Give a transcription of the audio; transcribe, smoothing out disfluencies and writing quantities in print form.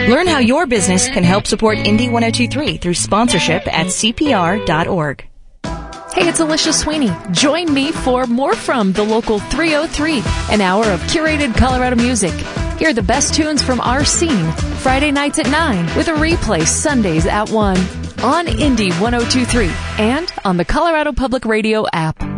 Learn how your business can help support Indy 102.3 through sponsorship at CPR.org. Hey, it's Alicia Sweeney. Join me for More From the Local 303, an hour of curated Colorado music. Hear the best tunes from our scene, Friday nights at 9, with a replay Sundays at 1, on Indy 102.3, and on the Colorado Public Radio app.